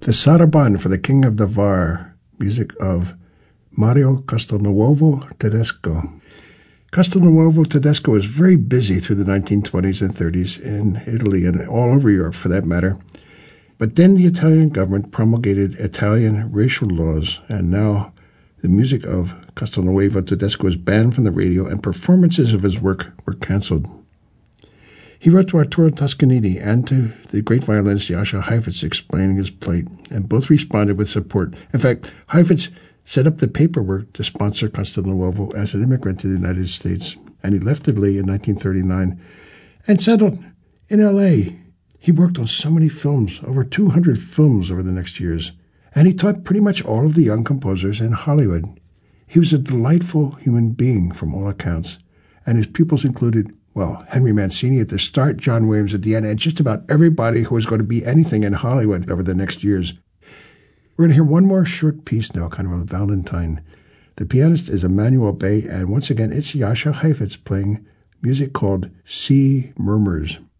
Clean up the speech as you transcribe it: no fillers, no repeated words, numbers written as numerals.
The Saraband for the King of Navarre, music of Mario Castelnuovo Tedesco. Castelnuovo Tedesco was very busy through the 1920s and 30s in Italy and all over Europe for that matter. But then the Italian government promulgated Italian racial laws, and now the music of Castelnuovo Tedesco was banned from the radio and performances of his work were canceled. He wrote to Arturo Toscanini and to the great violinist Jascha Heifetz explaining his plight, and both responded with support. In fact, Heifetz set up the paperwork to sponsor Castelnuovo as an immigrant to the United States, and he left Italy in 1939 and settled in L.A. He worked on so many films, over 200 films over the next years, and he taught pretty much all of the young composers in Hollywood. He was a delightful human being from all accounts, and his pupils included Henry Mancini at the start, John Williams at the end, and just about everybody who was going to be anything in Hollywood over the next years. We're going to hear one more short piece now, kind of a Valentine. The pianist is Emmanuel Bay, and once again, it's Jascha Heifetz playing music called Sea Murmurs.